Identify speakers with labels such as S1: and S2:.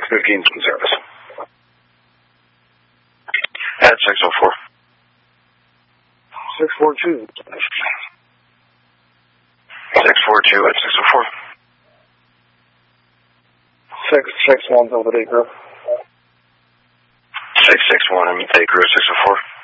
S1: 615's in service.
S2: At 604.
S1: 642.
S2: 642 at 604.
S1: 661's over the day group.
S2: 661, I'm at day group 604.